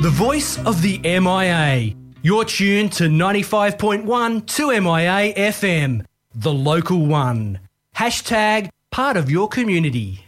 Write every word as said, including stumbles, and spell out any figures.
The voice of the M I A. You're tuned to ninety-five point one to M I A F M, the local one. Hashtag part of your community.